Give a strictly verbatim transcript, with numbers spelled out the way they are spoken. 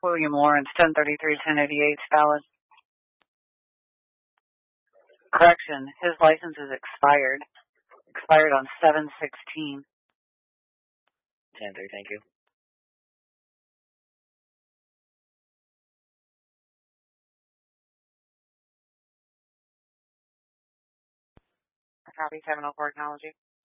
William Lawrence, ten thirty-three, ten eighty-eight, valid. Correction, his license is expired. Expired on seven sixteen. ten three, thank you. Copy, seven oh four, acknowledging.